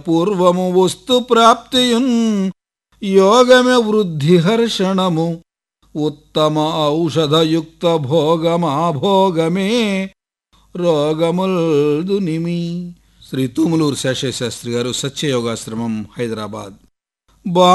పూర్వము వస్తు ప్రాప్తియున్ యోగమే వృద్ధి హర్షణము ఉత్తమ ఔషధయుక్త భోగమాభోగమే రోగముల్దునిమి. శ్రీ తూములూరు శేషశాస్త్రి గారు, సత్యయోగాశ్రమం, హైదరాబాద్.